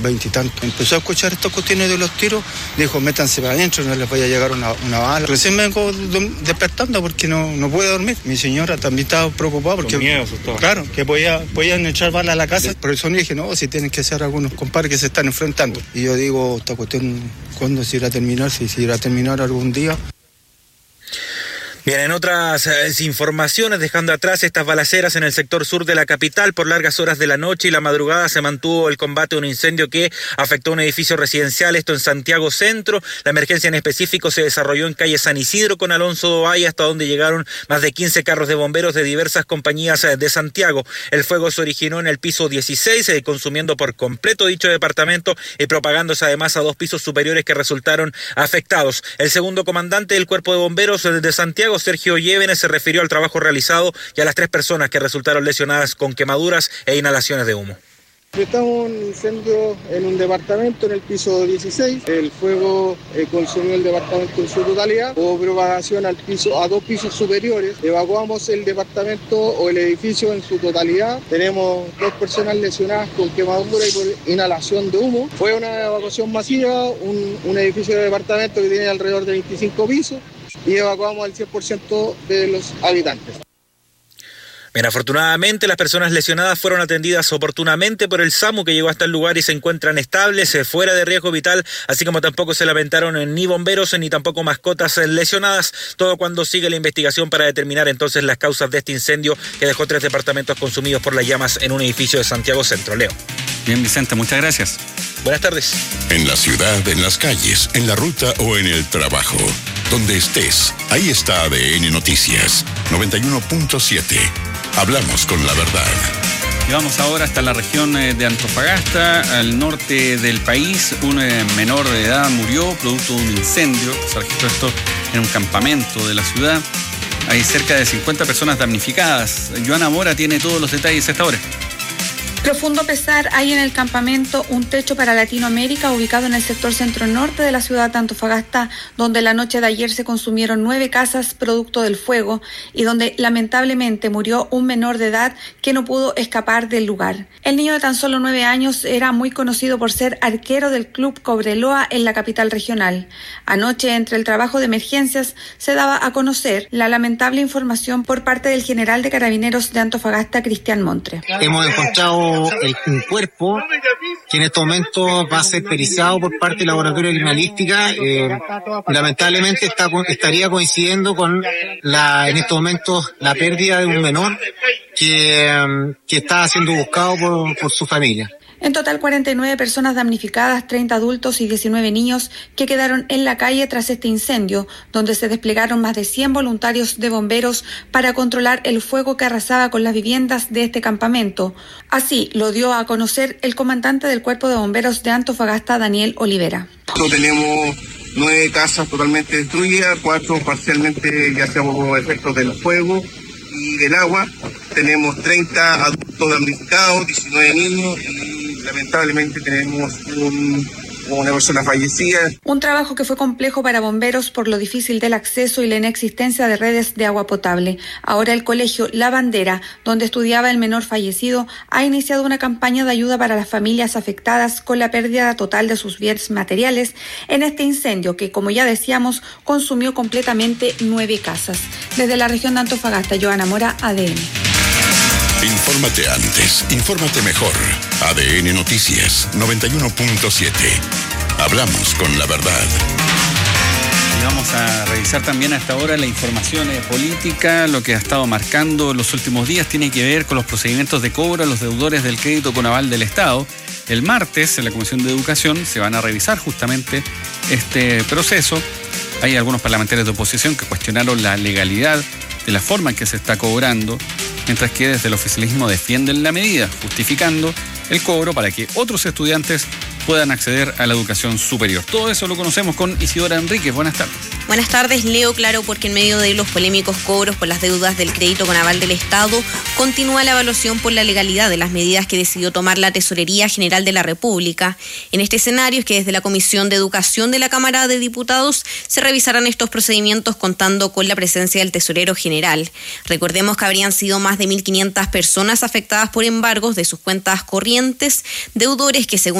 20 y tantos. Empezó a escuchar estas cuestiones de los tiros, dijo, métanse para adentro, no les vaya a llegar una bala. Recién me vengo despertando porque no pude dormir. Mi señora también estaba preocupada porque... Con miedo, asustado. Claro, que podían echar balas a la casa. Por eso me dije, no, si tienen que ser algunos compadres que se están enfrentando. Y yo digo, esta cuestión, ¿cuándo se irá a terminar? Si se irá a terminar algún día. Bien, en otras informaciones, dejando atrás estas balaceras en el sector sur de la capital, por largas horas de la noche y la madrugada se mantuvo el combate a un incendio que afectó un edificio residencial, esto en Santiago Centro. La emergencia en específico se desarrolló en calle San Isidro con Alonso Doay, hasta donde llegaron más de 15 carros de bomberos de diversas compañías de Santiago. El fuego se originó en el piso 16, consumiendo por completo dicho departamento y propagándose además a 2 pisos superiores que resultaron afectados. El segundo comandante del Cuerpo de Bomberos de Santiago, Sergio Llévenes, se refirió al trabajo realizado y a las 3 personas que resultaron lesionadas con quemaduras e inhalaciones de humo. Estamos un incendio en un departamento en el piso 16. El fuego consumió el departamento en su totalidad. Hubo propagación a 2 pisos superiores. Evacuamos el departamento o el edificio en su totalidad. Tenemos 2 personas lesionadas con quemadura y por inhalación de humo. Fue una evacuación masiva, un edificio de departamento que tiene alrededor de 25 pisos. Y evacuamos al 100% de los habitantes. Bien, afortunadamente las personas lesionadas fueron atendidas oportunamente por el SAMU, que llegó hasta el lugar y se encuentran estables, fuera de riesgo vital, así como tampoco se lamentaron ni bomberos ni tampoco mascotas lesionadas, todo cuando sigue la investigación para determinar entonces las causas de este incendio que dejó 3 departamentos consumidos por las llamas en un edificio de Santiago Centro. Leo. Bien, Vicente, muchas gracias. Buenas tardes. En la ciudad, en las calles, en la ruta o en el trabajo, donde estés, ahí está ADN Noticias 91.7. Hablamos con la verdad. Y vamos ahora hasta la región de Antofagasta, al norte del país. Un menor de edad murió producto de un incendio. Se registró esto en un campamento de la ciudad. Hay cerca de 50 personas damnificadas. Joana Mora tiene todos los detalles a esta hora. Profundo pesar hay en el campamento Un Techo para Latinoamérica, ubicado en el sector centro-norte de la ciudad de Antofagasta, donde la noche de ayer se consumieron 9 casas producto del fuego y donde lamentablemente murió un menor de edad que no pudo escapar del lugar. El niño de tan solo 9 años era muy conocido por ser arquero del club Cobreloa en la capital regional. Anoche, entre el trabajo de emergencias, se daba a conocer la lamentable información por parte del general de Carabineros de Antofagasta, Cristian Montre. Hemos encontrado un cuerpo que en estos momentos va a ser periciado por parte del laboratorio de criminalística. Lamentablemente estaría coincidiendo con en estos momentos la pérdida de un menor que está siendo buscado por su familia. En total, 49 personas damnificadas, 30 adultos y 19 niños que quedaron en la calle tras este incendio, donde se desplegaron más de 100 voluntarios de bomberos para controlar el fuego que arrasaba con las viviendas de este campamento. Así lo dio a conocer el comandante del Cuerpo de Bomberos de Antofagasta, Daniel Olivera. Tenemos 9 casas totalmente destruidas, 4 parcialmente ya sea por efectos del fuego y del agua. Tenemos 30 adultos damnificados, 19 niños y lamentablemente tenemos una persona fallecida. Un trabajo que fue complejo para bomberos por lo difícil del acceso y la inexistencia de redes de agua potable. Ahora el colegio La Bandera, donde estudiaba el menor fallecido, ha iniciado una campaña de ayuda para las familias afectadas con la pérdida total de sus bienes materiales en este incendio que, como ya decíamos, consumió completamente 9 casas. Desde la región de Antofagasta, Joana Mora, ADN. Infórmate antes, infórmate mejor. ADN Noticias 91.7. Hablamos con la verdad. Y vamos a revisar también a esta hora la información política. Lo que ha estado marcando los últimos días tiene que ver con los procedimientos de cobro a los deudores del crédito con aval del Estado. El martes, en la Comisión de Educación, se van a revisar justamente este proceso. Hay algunos parlamentarios de oposición que cuestionaron la legalidad de la forma en que se está cobrando, mientras que desde el oficialismo defienden la medida, justificando el cobro para que otros estudiantes puedan acceder a la educación superior. Todo eso lo conocemos con Isidora Enríquez. Buenas tardes. Buenas tardes, Leo. Claro, porque en medio de los polémicos cobros por las deudas del crédito con aval del Estado, continúa la evaluación por la legalidad de las medidas que decidió tomar la Tesorería General de la República. En este escenario es que desde la Comisión de Educación de la Cámara de Diputados se revisarán estos procedimientos contando con la presencia del Tesorero General. Recordemos que habrían sido más de 1.500 personas afectadas por embargos de sus cuentas corrientes, deudores que según las autoridades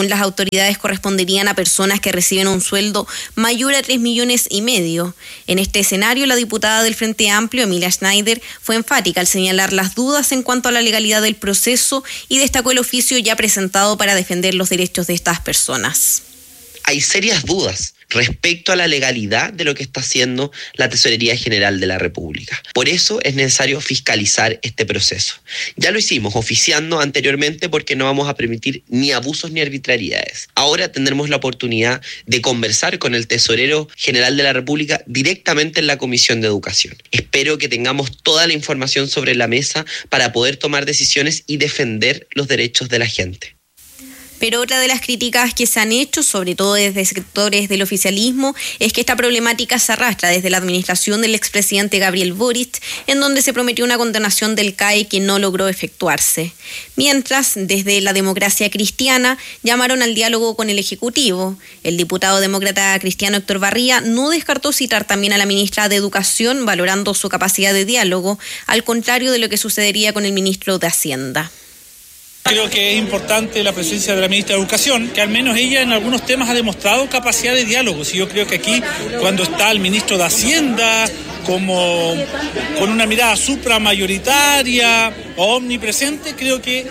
autoridades corresponderían a personas que reciben un sueldo mayor a 3,5 millones. En este escenario, la diputada del Frente Amplio, Emilia Schneider, fue enfática al señalar las dudas en cuanto a la legalidad del proceso y destacó el oficio ya presentado para defender los derechos de estas personas. Hay serias dudas respecto a la legalidad de lo que está haciendo la Tesorería General de la República. Por eso es necesario fiscalizar este proceso. Ya lo hicimos oficiando anteriormente porque no vamos a permitir ni abusos ni arbitrariedades. Ahora tendremos la oportunidad de conversar con el Tesorero General de la República directamente en la Comisión de Educación. Espero que tengamos toda la información sobre la mesa para poder tomar decisiones y defender los derechos de la gente. Pero otra de las críticas que se han hecho, sobre todo desde sectores del oficialismo, es que esta problemática se arrastra desde la administración del expresidente Gabriel Boric, en donde se prometió una condonación del CAE que no logró efectuarse. Mientras, desde la Democracia Cristiana, llamaron al diálogo con el Ejecutivo. El diputado demócrata cristiano Héctor Barría no descartó citar también a la ministra de Educación, valorando su capacidad de diálogo, al contrario de lo que sucedería con el ministro de Hacienda. Creo que es importante la presencia de la ministra de Educación, que al menos ella en algunos temas ha demostrado capacidad de diálogo. Y yo creo que aquí, cuando está el ministro de Hacienda, como con una mirada supramayoritaria o omnipresente, creo que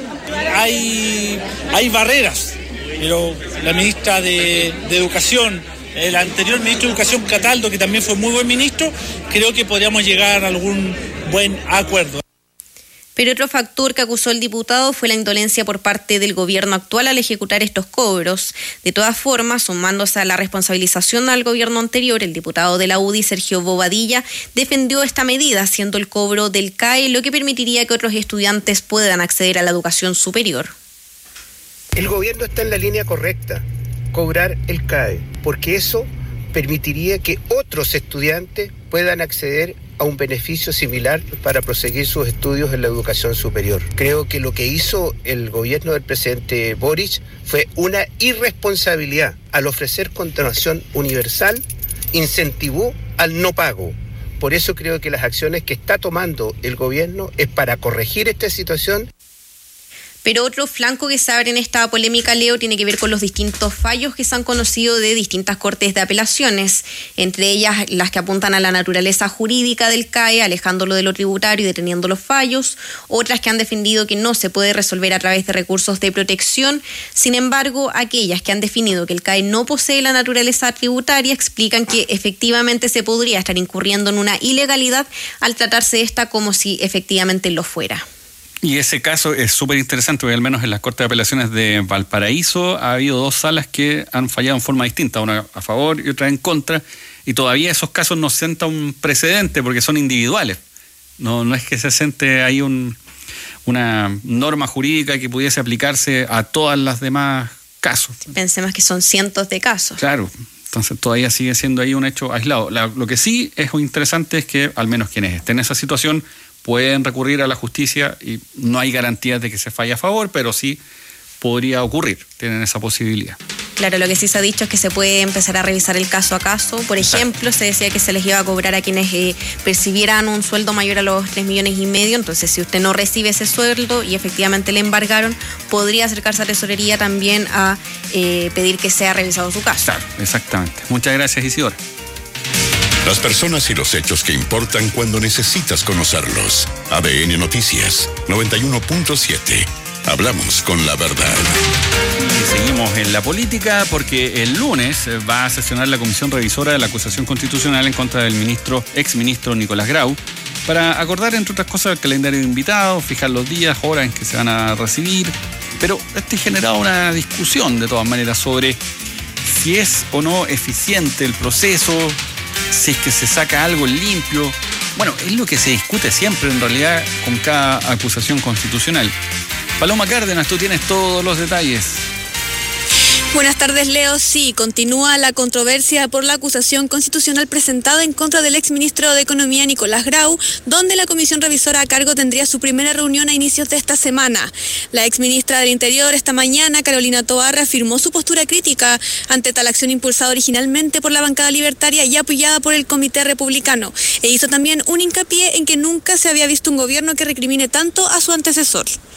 hay barreras. Pero la ministra de Educación, el anterior ministro de Educación, Cataldo, que también fue muy buen ministro, creo que podríamos llegar a algún buen acuerdo. Pero otro factor que acusó el diputado fue la indolencia por parte del gobierno actual al ejecutar estos cobros. De todas formas, sumándose a la responsabilización al gobierno anterior, el diputado de la UDI, Sergio Bobadilla, defendió esta medida, haciendo el cobro del CAE, lo que permitiría que otros estudiantes puedan acceder a la educación superior. El gobierno está en la línea correcta, cobrar el CAE, porque eso permitiría que otros estudiantes puedan acceder a un beneficio similar para proseguir sus estudios en la educación superior. Creo que lo que hizo el gobierno del presidente Boric fue una irresponsabilidad. Al ofrecer condonación universal, incentivó al no pago. Por eso creo que las acciones que está tomando el gobierno es para corregir esta situación. Pero otro flanco que se abre en esta polémica, Leo, tiene que ver con los distintos fallos que se han conocido de distintas cortes de apelaciones, entre ellas las que apuntan a la naturaleza jurídica del CAE, alejándolo de lo tributario y deteniendo los fallos, otras que han defendido que no se puede resolver a través de recursos de protección. Sin embargo, aquellas que han definido que el CAE no posee la naturaleza tributaria explican que efectivamente se podría estar incurriendo en una ilegalidad al tratarse de esta como si efectivamente lo fuera. Y ese caso es súper interesante, porque al menos en las Cortes de Apelaciones de Valparaíso ha habido 2 salas que han fallado en forma distinta, una a favor y otra en contra, y todavía esos casos no sientan un precedente porque son individuales. No es que se siente ahí una norma jurídica que pudiese aplicarse a todas las demás casos. Pensemos que son cientos de casos. Claro, entonces todavía sigue siendo ahí un hecho aislado. Lo que sí es interesante es que al menos quienes estén en esa situación pueden recurrir a la justicia y no hay garantías de que se falle a favor, pero sí podría ocurrir, tienen esa posibilidad. Claro, lo que sí se ha dicho es que se puede empezar a revisar el caso a caso. Por ejemplo, se decía que se les iba a cobrar a quienes percibieran un sueldo mayor a los 3,5 millones. Entonces, si usted no recibe ese sueldo y efectivamente le embargaron, podría acercarse a Tesorería también a pedir que sea revisado su caso. Claro, exactamente. Muchas gracias, Isidora. Las personas y los hechos que importan cuando necesitas conocerlos. ADN Noticias 91.7. Hablamos con la verdad. Y seguimos en la política porque el lunes va a sesionar la comisión revisora de la acusación constitucional en contra del exministro Nicolás Grau para acordar, entre otras cosas, el calendario de invitados, fijar los días, horas en que se van a recibir. Pero este ha generado una discusión, de todas maneras, sobre si es o no eficiente el proceso, si es que se saca algo limpio. Bueno, es lo que se discute siempre, en realidad, con cada acusación constitucional. Paloma Cárdenas, tú tienes todos los detalles. Buenas tardes, Leo. Sí, continúa la controversia por la acusación constitucional presentada en contra del exministro de Economía Nicolás Grau, donde la comisión revisora a cargo tendría su primera reunión a inicios de esta semana. La exministra del Interior esta mañana, Carolina Tovar, afirmó su postura crítica ante tal acción impulsada originalmente por la bancada libertaria y apoyada por el Comité Republicano, e hizo también un hincapié en que nunca se había visto un gobierno que recrimine tanto a su antecesor.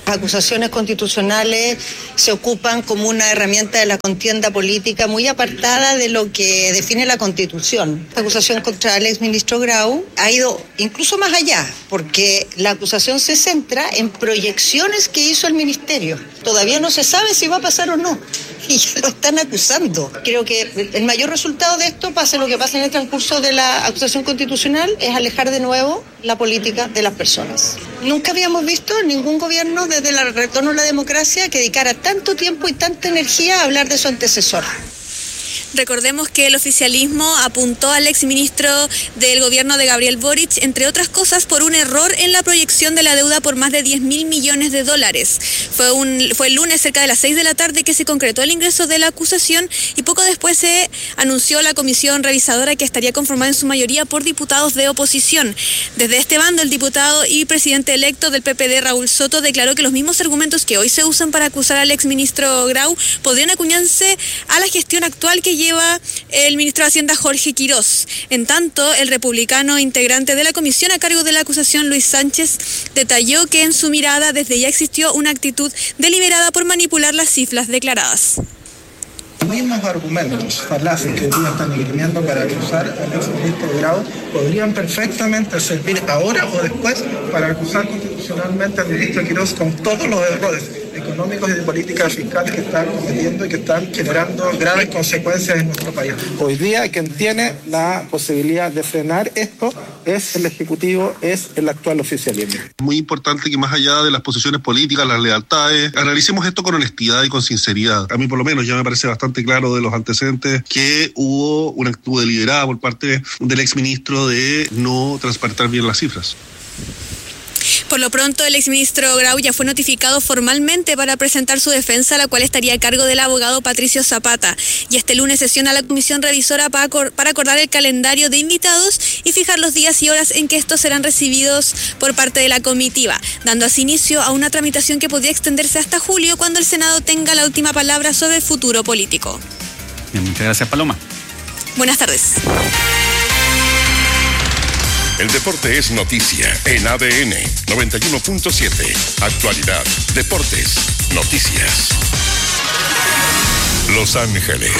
Las acusaciones constitucionales se ocupan como una herramienta de la contienda política muy apartada de lo que define la Constitución. La acusación contra el exministro Grau ha ido incluso más allá, porque la acusación se centra en proyecciones que hizo el ministerio. Todavía no se sabe si va a pasar o no, y ya lo están acusando. Creo que el mayor resultado de esto, pase lo que pase en el transcurso de la acusación constitucional, es alejar de nuevo la política de las personas. Nunca habíamos visto ningún gobierno desde el retorno a la democracia que dedicara tanto tiempo y tanta energía a hablar de su antecesor. Recordemos que el oficialismo apuntó al exministro del gobierno de Gabriel Boric, entre otras cosas, por un error en la proyección de la deuda por más de 10.000 millones de dólares. Fue el lunes cerca de las 6 de la tarde que se concretó el ingreso de la acusación y poco después se anunció la comisión revisadora, que estaría conformada en su mayoría por diputados de oposición. Desde este bando, el diputado y presidente electo del PPD, Raúl Soto, declaró que los mismos argumentos que hoy se usan para acusar al exministro Grau podrían acuñarse a la gestión actual que lleva el ministro de Hacienda, Jorge Quirós. En tanto, el republicano integrante de la comisión a cargo de la acusación, Luis Sánchez, detalló que en su mirada desde ya existió una actitud deliberada por manipular las cifras declaradas. Los mismos argumentos falaces que hoy día están esgrimiendo para acusar al exministro Grau podrían perfectamente servir ahora o después para acusar constitucionalmente al ministro Quirós con todos los errores económicos y de políticas fiscales que están cometiendo y que están generando graves consecuencias en nuestro país. Hoy día quien tiene la posibilidad de frenar esto es el Ejecutivo, es el actual oficialismo. Muy importante que más allá de las posiciones políticas, las lealtades, analicemos esto con honestidad y con sinceridad. A mí por lo menos ya me parece bastante claro de los antecedentes que hubo una actitud deliberada por parte del exministro de no transparentar bien las cifras. Por lo pronto, el exministro Grau ya fue notificado formalmente para presentar su defensa, la cual estaría a cargo del abogado Patricio Zapata. Y este lunes sesiona la comisión revisora para acordar el calendario de invitados y fijar los días y horas en que estos serán recibidos por parte de la comitiva, dando así inicio a una tramitación que podría extenderse hasta julio, cuando el Senado tenga la última palabra sobre el futuro político. Bien, muchas gracias, Paloma. Buenas tardes. El deporte es noticia en ADN 91.7. Actualidad, deportes, noticias. Los Ángeles.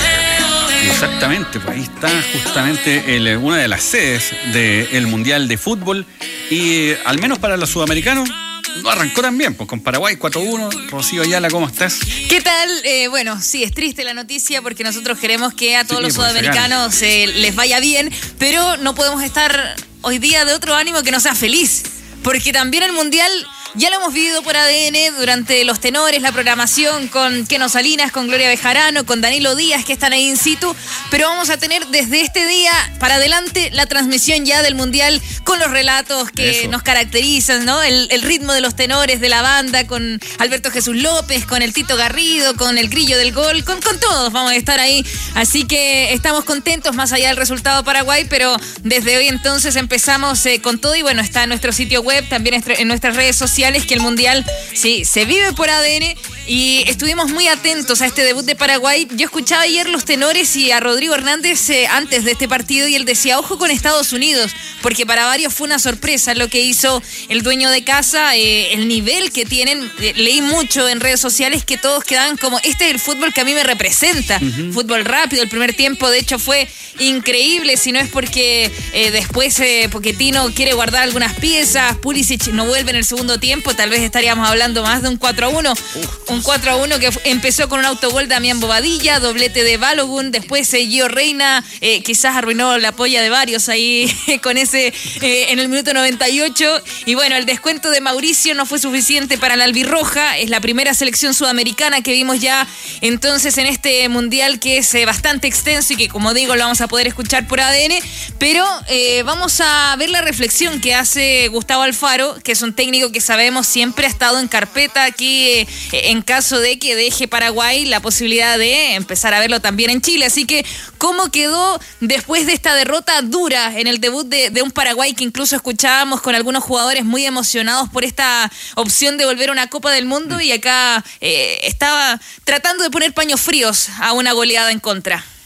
Exactamente, pues ahí está justamente una de las sedes del Mundial de Fútbol, y al menos para los sudamericanos no arrancó tan bien, pues con Paraguay 4-1. Rocío Ayala, ¿cómo estás? ¿Qué tal? Bueno, sí, es triste la noticia porque nosotros queremos que a todos los sudamericanos les vaya bien, pero no podemos estar hoy día de otro ánimo que no sea feliz, porque también el Mundial ya lo hemos vivido por ADN durante los tenores, la programación con Keno Salinas, con Gloria Bejarano, con Danilo Díaz, que están ahí in situ, pero vamos a tener desde este día para adelante la transmisión ya del Mundial con los relatos que nos caracterizan, ¿no? El ritmo de los tenores de la banda, con Alberto Jesús López, con el Tito Garrido, con el Grillo del Gol, con todos vamos a estar ahí, así que estamos contentos más allá del resultado Paraguay, pero desde hoy entonces empezamos con todo, y bueno, está en nuestro sitio web, también en nuestras redes sociales, que el Mundial sí se vive por ADN, y estuvimos muy atentos a este debut de Paraguay. Yo escuchaba ayer los tenores y a Rodrigo Hernández antes de este partido, y él decía, ojo con Estados Unidos, porque para varios fue una sorpresa lo que hizo el dueño de casa, el nivel que tienen. Leí mucho en redes sociales que todos quedaban como, este es el fútbol que a mí me representa. Fútbol rápido, el primer tiempo de hecho fue increíble, si no es porque después Pochettino quiere guardar algunas piezas, Pulisic no vuelve en el segundo tiempo, tal vez estaríamos hablando más de un 4-1. Un 4-1 que empezó con un autogol de Damián Bobadilla, doblete de Balogun, después Gio Reina, quizás arruinó la polla de varios ahí con ese en el minuto 98, y bueno, el descuento de Mauricio no fue suficiente para la albirroja. Es la primera selección sudamericana que vimos ya entonces en este Mundial, que es bastante extenso y que, como digo, lo vamos a poder escuchar por ADN, pero vamos a ver la reflexión que hace Gustavo Alfaro, que es un técnico que sabemos siempre ha estado en carpeta aquí en caso de que deje Paraguay la posibilidad de empezar a verlo también en Chile. Así que, ¿cómo quedó después de esta derrota dura en el debut de un Paraguay que incluso escuchábamos con algunos jugadores muy emocionados por esta opción de volver a una Copa del Mundo, y acá estaba tratando de poner paños fríos a una goleada en contra?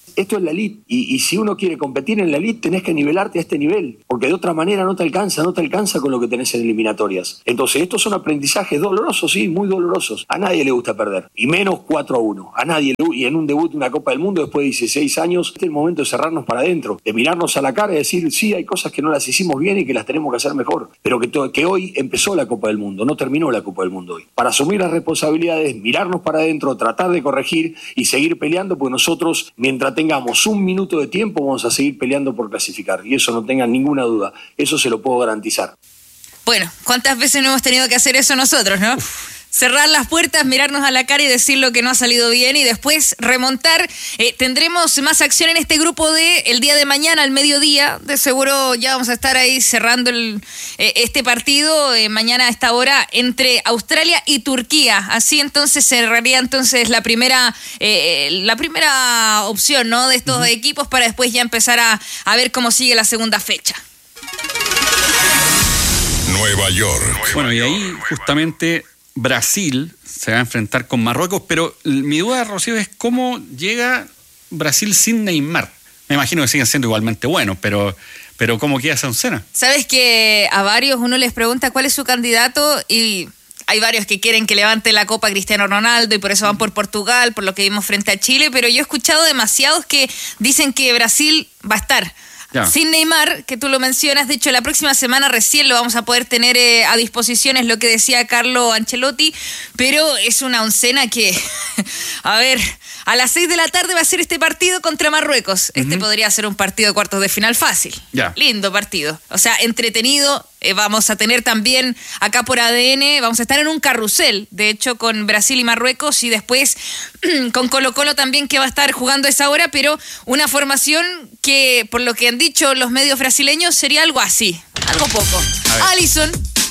Esto es la elite, y si uno quiere competir en la elite tenés que nivelarte a este nivel, porque de otra manera no te alcanza con lo que tenés en eliminatorias. Entonces estos son aprendizajes dolorosos, sí, muy dolorosos. A nadie le gusta perder, y menos 4-1. A nadie, y en un debut de una Copa del Mundo después de 16 años, este es el momento de cerrarnos para adentro, de mirarnos a la cara y decir, sí, hay cosas que no las hicimos bien y que las tenemos que hacer mejor, pero que hoy empezó la Copa del Mundo, no terminó la Copa del Mundo hoy. Para asumir las responsabilidades, mirarnos para adentro, tratar de corregir y seguir peleando, pues nosotros, mientras tengamos un minuto de tiempo, vamos a seguir peleando por clasificar. Y eso no tengan ninguna duda. Eso se lo puedo garantizar. Bueno, ¿cuántas veces no hemos tenido que hacer eso nosotros, no? Cerrar las puertas, mirarnos a la cara y decir lo que no ha salido bien y después remontar. Tendremos más acción en este grupo el día de mañana al mediodía. De seguro ya vamos a estar ahí cerrando este partido mañana a esta hora entre Australia y Turquía. Así entonces cerraría entonces la primera opción, ¿no?, de estos equipos para después ya empezar a ver cómo sigue la segunda fecha. Nueva York. Bueno, y ahí justamente Brasil se va a enfrentar con Marruecos, pero mi duda, Rocío, es cómo llega Brasil sin Neymar. Me imagino que siguen siendo igualmente buenos, pero ¿cómo queda esa oncena? Sabes que a varios uno les pregunta cuál es su candidato y hay varios que quieren que levante la copa Cristiano Ronaldo y por eso van por Portugal, por lo que vimos frente a Chile, pero yo he escuchado demasiados que dicen que Brasil va a estar sin Neymar, que tú lo mencionas. De hecho, la próxima semana recién lo vamos a poder tener a disposición, es lo que decía Carlo Ancelotti, pero es una oncena que, a ver, a las 6 de la tarde va a ser este partido contra Marruecos. Este podría ser un partido de cuartos de final fácil. Lindo partido. O sea, entretenido. Vamos a tener también acá por ADN, vamos a estar en un carrusel, de hecho, con Brasil y Marruecos, y después con Colo-Colo también, que va a estar jugando a esa hora, pero una formación que, por lo que han dicho los medios brasileños, sería algo así, algo poco. Alisson,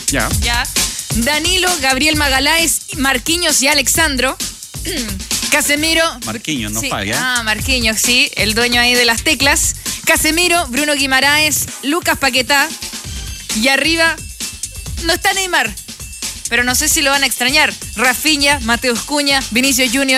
Danilo, Gabriel Magaláes, Marquinhos y Alexandro. Casemiro. Marquinhos, no falla. Marquinhos, sí, el dueño ahí de las teclas. Casemiro, Bruno Guimaraes, Lucas Paquetá. Y arriba no está Neymar, pero no sé si lo van a extrañar. Rafinha, Mateus Cunha, Vinicius Junior.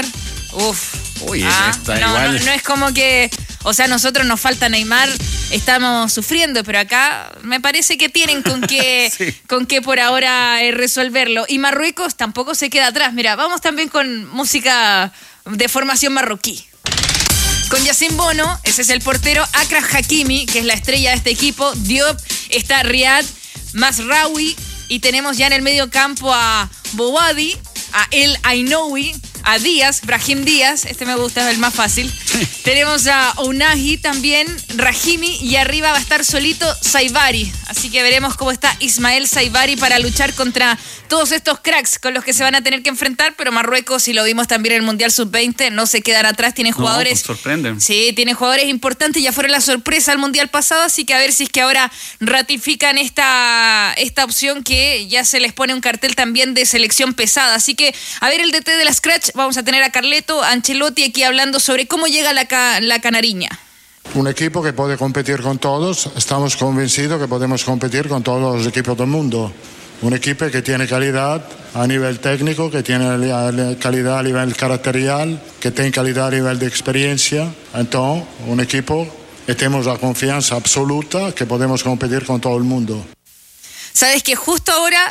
Uy, está igual. No es como que, o sea, nosotros nos falta Neymar, estamos sufriendo, pero acá me parece que tienen con qué, con qué por ahora resolverlo. Y Marruecos tampoco se queda atrás. Mira, vamos también con música de formación marroquí. Con Yacine Bono, ese es el portero, Achraf Hakimi, que es la estrella de este equipo, Diop, está Riyad, Mazraoui, y tenemos ya en el medio campo a Bouadi, a El Ainoui, a Díaz, Brahim Díaz, este me gusta, es el más fácil. Tenemos a Ounahi también, Rahimi, y arriba va a estar solito Saibari. Así que veremos cómo está Ismael Saibari para luchar contra todos estos cracks con los que se van a tener que enfrentar, pero Marruecos, y lo vimos también en el Mundial Sub-20, no se quedan atrás, tienen jugadores... sorprenden. Sí, tienen jugadores importantes, ya fueron la sorpresa al Mundial pasado, así que a ver si es que ahora ratifican esta opción, que ya se les pone un cartel también de selección pesada. Así que, a ver, el DT de la Scratch, vamos a tener a Carleto Ancelotti aquí hablando sobre cómo llega la canariña. Un equipo que puede competir con todos, estamos convencidos que podemos competir con todos los equipos del mundo. Un equipo que tiene calidad a nivel técnico, que tiene calidad a nivel caracterial, que tiene calidad a nivel de experiencia. Entonces, un equipo que tenemos la confianza absoluta que podemos competir con todo el mundo. Sabes que justo ahora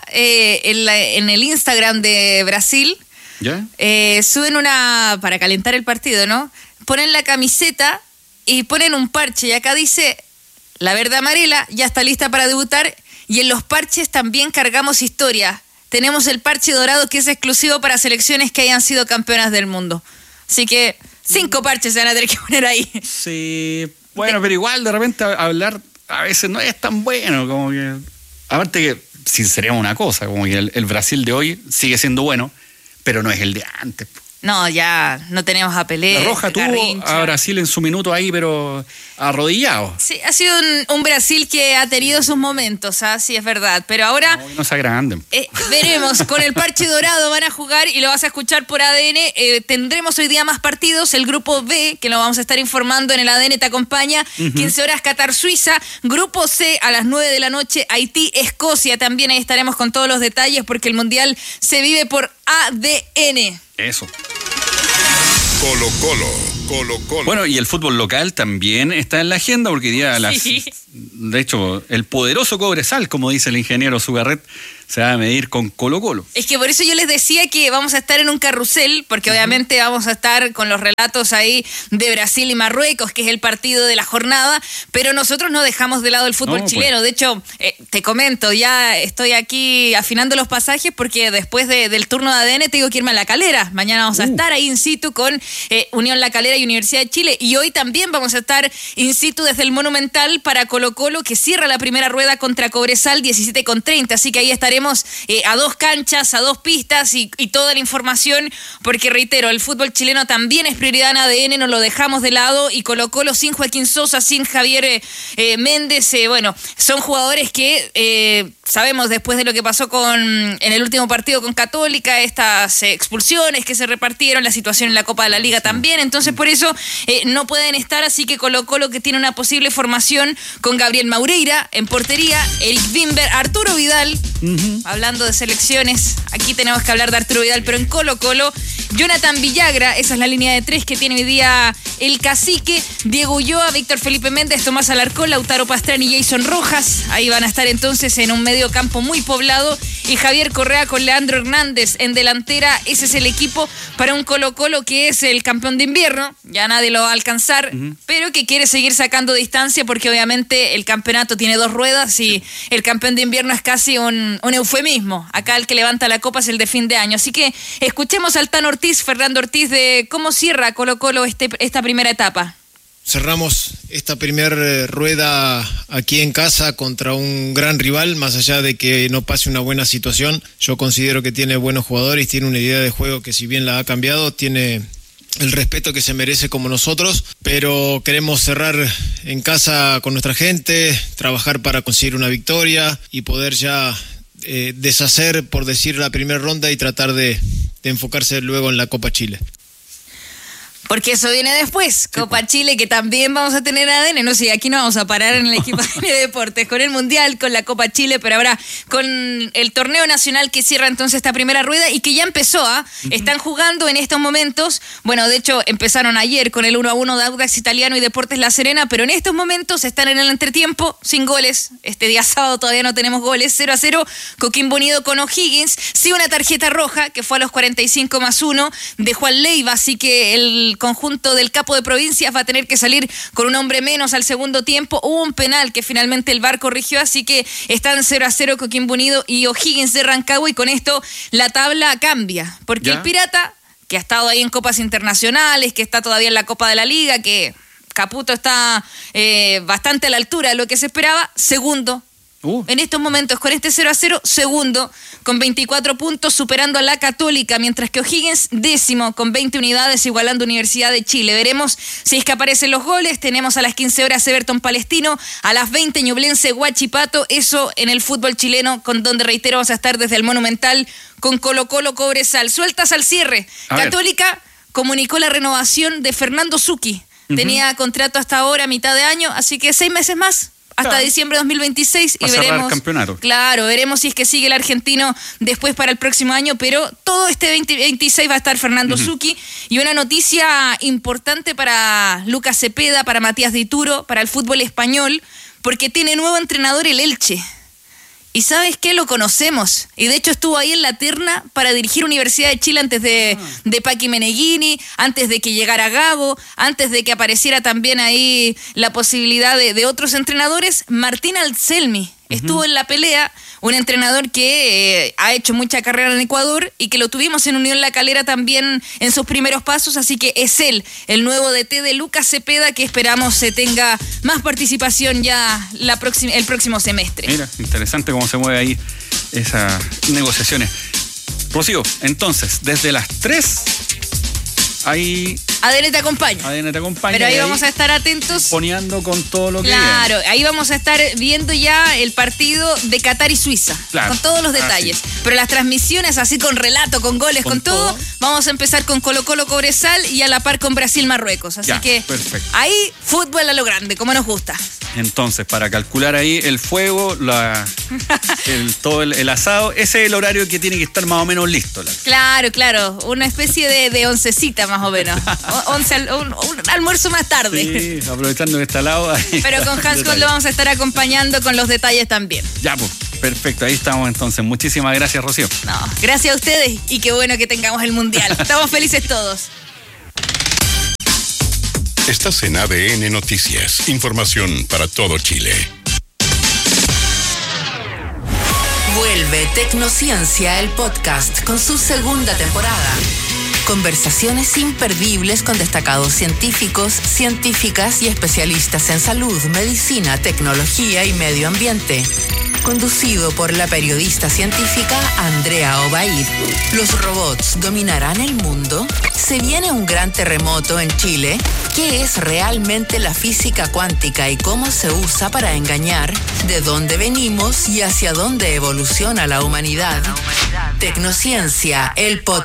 en el Instagram de Brasil suben para calentar el partido, ¿no? Ponen la camiseta y ponen un parche, y acá dice: la verde amarela ya está lista para debutar, y en los parches también cargamos historia. Tenemos el parche dorado, que es exclusivo para selecciones que hayan sido campeonas del mundo. Así que 5 parches se van a tener que poner ahí. Sí, bueno, pero igual de repente hablar a veces no es tan bueno, como que... Aparte que, sinceremos una cosa, como que el Brasil de hoy sigue siendo bueno, pero no es el de antes. No, ya no tenemos a Pelé. La Roja tuvo a Brasil en su minuto ahí, pero arrodillado. Sí, ha sido un Brasil que ha tenido sus momentos, sí, es verdad. Pero ahora... No se agranden. Veremos, con el parche dorado van a jugar y lo vas a escuchar por ADN. Tendremos hoy día más partidos. El grupo B, que lo vamos a estar informando en el ADN, te acompaña. 15 horas Qatar, Suiza. Grupo C, a las 9 de la noche, Haití, Escocia. También ahí estaremos con todos los detalles, porque el Mundial se vive por ADN. Eso. Colo-Colo. Bueno, y el fútbol local también está en la agenda porque hoy día de hecho, el poderoso Cobresal, como dice el ingeniero Zugarret, se va a medir con Colo-Colo. Es que por eso yo les decía que vamos a estar en un carrusel, porque obviamente vamos a estar con los relatos ahí de Brasil y Marruecos, que es el partido de la jornada, pero nosotros no dejamos de lado el fútbol chileno. De hecho, te comento, ya estoy aquí afinando los pasajes porque después del turno de ADN tengo que irme a La Calera. Mañana vamos a estar ahí in situ con Unión La Calera y Universidad de Chile, y hoy también vamos a estar in situ desde el Monumental para Colo-Colo, que cierra la primera rueda contra Cobresal 17:30, así que ahí estaremos a 2 canchas, a 2 pistas y toda la información, porque reitero, el fútbol chileno también es prioridad en ADN, no lo dejamos de lado, y Colo-Colo sin Joaquín Sosa, sin Javier Méndez, bueno, son jugadores que sabemos después de lo que pasó en el último partido con Católica, estas expulsiones que se repartieron, la situación en la Copa de la Liga también, entonces por eso no pueden estar, así que Colo-Colo, que tiene una posible formación con Gabriel Maureira en portería, Eric Wimber, Arturo Vidal. Hablando de selecciones, aquí tenemos que hablar de Arturo Vidal, pero en Colo-Colo, Jonathan Villagra, esa es la línea de 3 que tiene hoy día el Cacique, Diego Ulloa, Víctor Felipe Méndez, Tomás Alarcón, Lautaro Pastrani y Jason Rojas, ahí van a estar entonces en un medio campo muy poblado, y Javier Correa con Leandro Hernández en delantera. Ese es el equipo para un Colo-Colo que es el campeón de invierno, ya nadie lo va a alcanzar, pero que quiere seguir sacando distancia porque obviamente el campeonato tiene 2 ruedas y el campeón de invierno es casi un eufemismo. Acá el que levanta la copa es el de fin de año. Así que escuchemos al Tan Ortiz, Fernando Ortiz, de cómo cierra Colo-Colo esta primera etapa. Cerramos esta primera rueda aquí en casa contra un gran rival, más allá de que no pase una buena situación. Yo considero que tiene buenos jugadores, tiene una idea de juego que, si bien la ha cambiado, tiene el respeto que se merece como nosotros, pero queremos cerrar en casa con nuestra gente, trabajar para conseguir una victoria y poder ya deshacer, por decir, la primera ronda y tratar de enfocarse luego en la Copa Chile. Porque eso viene después, Copa Chile, que también vamos a tener ADN, no sé, aquí no vamos a parar en el equipo de deportes, con el Mundial, con la Copa Chile, pero ahora con el torneo nacional que cierra entonces esta primera rueda y que ya empezó, Están jugando en estos momentos, bueno, de hecho empezaron ayer con el 1-1 de Audax Italiano y Deportes La Serena, pero en estos momentos están en el entretiempo, sin goles, este día sábado todavía no tenemos goles, 0-0, Coquimbo Unido con O'Higgins, sí una tarjeta roja que fue a los 45+1 de Juan Leiva, así que el conjunto del capo de provincias va a tener que salir con un hombre menos al segundo tiempo. Hubo un penal que finalmente el VAR corrigió, así que están 0-0 Coquimbo Unido y O'Higgins de Rancagua, y con esto la tabla cambia, porque el Pirata, que ha estado ahí en copas internacionales, que está todavía en la Copa de la Liga, que Caputo está bastante a la altura de lo que se esperaba, segundo. En estos momentos, con este 0-0, segundo, con 24 puntos, superando a la Católica, mientras que O'Higgins, décimo, con 20 unidades, igualando Universidad de Chile. Veremos si es que aparecen los goles. Tenemos a las 15 horas Everton Palestino, a las 20 Ñublense Huachipato, eso en el fútbol chileno, con donde, reitero, vamos a estar desde el Monumental, con Colo-Colo Cobresal. Sueltas al cierre. Católica comunicó la renovación de Fernando Zucchi. Tenía contrato hasta ahora, mitad de año, así que 6 meses más. Hasta diciembre de 2026 y veremos. Campeonato. Claro, veremos si es que sigue el argentino después para el próximo año, pero todo este 2026 va a estar Fernando Zucchi. Y una noticia importante para Lucas Cepeda, para Matías Dituro, para el fútbol español, porque tiene nuevo entrenador el Elche. Y ¿sabes qué? Lo conocemos. Y de hecho estuvo ahí en la terna para dirigir Universidad de Chile antes de Paqui Meneghini, antes de que llegara Gago, antes de que apareciera también ahí la posibilidad de otros entrenadores. Martín Anselmi estuvo en la pelea, un entrenador que ha hecho mucha carrera en Ecuador y que lo tuvimos en Unión La Calera también en sus primeros pasos, así que es él, el nuevo DT de Lucas Cepeda, que esperamos se tenga más participación ya el próximo semestre. Mira, interesante cómo se mueve ahí esas negociaciones. Rocío, entonces, desde las 3 ahí... ADN te acompaña. Pero ahí vamos a estar atentos. Poniendo con todo lo que Claro, ahí vamos a estar viendo ya el partido de Qatar y Suiza. Claro. Con todos los detalles. Pero las transmisiones así con relato, con goles, con todo, vamos a empezar con Colo-Colo Cobresal y a la par con Brasil-Marruecos. Así que perfecto. Ahí fútbol a lo grande, como nos gusta. Entonces, para calcular ahí el fuego, todo el asado, ese es el horario que tiene que estar más o menos listo. Claro, una especie de oncecita más o menos. Un almuerzo más tarde. Sí, aprovechando que está al lado. Pero con Hans lo vamos a estar acompañando con los detalles también. Ya, pues, perfecto, ahí estamos entonces. Muchísimas gracias, Rocío. No, gracias a ustedes y qué bueno que tengamos el Mundial. Estamos felices todos. Estás en ADN Noticias. Información para todo Chile. Vuelve Tecnociencia, el podcast, con su segunda temporada. Conversaciones imperdibles con destacados científicos, científicas y especialistas en salud, medicina, tecnología y medio ambiente. Conducido por la periodista científica Andrea Obaid. ¿Los robots dominarán el mundo? ¿Se viene un gran terremoto en Chile? ¿Qué es realmente la física cuántica y cómo se usa para engañar? ¿De dónde venimos y hacia dónde evoluciona la humanidad? Tecnociencia, el podcast.